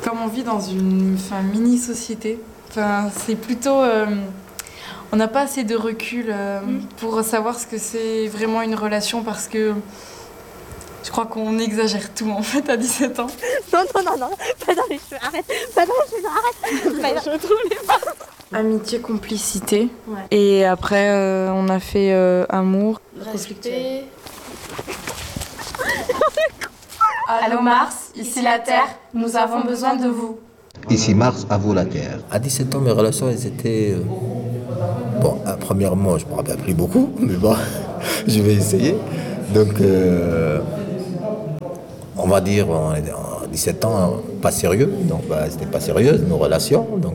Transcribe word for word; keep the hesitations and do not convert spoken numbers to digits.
comme on vit dans une enfin, mini-société. Enfin, c'est plutôt... Euh, on n'a pas assez de recul euh, mmh. pour savoir ce que c'est vraiment une relation parce que je crois qu'on exagère tout en fait à dix-sept ans. Non, non, non, non, pas dans les cheveux, arrête, pas dans les cheveux, arrête. Pas dans... Je trouve les pas. Amitié, complicité. Ouais. Et après, euh, on a fait euh, amour. Respect. Allô Mars, ici la Terre, nous avons besoin de vous. Ici Mars, à vous la Terre. À dix-sept ans, mes relations, elles étaient... Euh... Bon, euh, premièrement, je ne me rappelle plus beaucoup, mais bon, je vais essayer. Donc, euh... on va dire, on est en dix-sept ans, pas sérieux. Donc, bah, c'était pas sérieuse, nos relations. Donc,